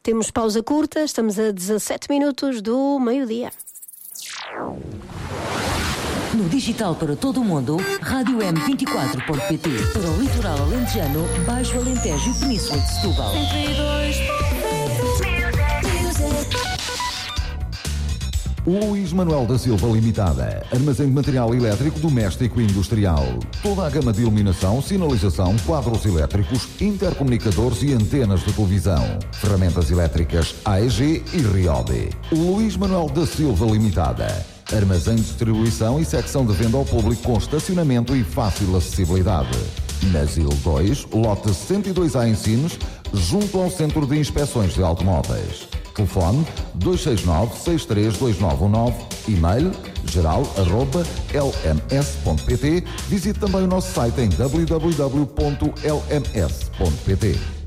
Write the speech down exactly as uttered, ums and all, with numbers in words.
Temos pausa curta, estamos a dezassete minutos do meio-dia. No digital para todo o mundo, rádio m vinte e quatro ponto pt. Para o litoral alentejano, Baixo Alentejo e Península de Setúbal. Luís Manuel da Silva Limitada. Armazém de material elétrico doméstico e industrial. Toda a gama de iluminação, sinalização, quadros elétricos, intercomunicadores e antenas de televisão. Ferramentas elétricas A E G e Ryobi. Luís Manuel da Silva Limitada. Armazém de distribuição e secção de venda ao público com estacionamento e fácil acessibilidade. Na Zil dois, lote cento e dois A em Sines, junto ao Centro de Inspeções de Automóveis. Telefone dois seis nove, seis três dois nove um nove, e-mail geral arroba l m s ponto p t. Visite também o nosso site em w w w ponto l m s ponto p t.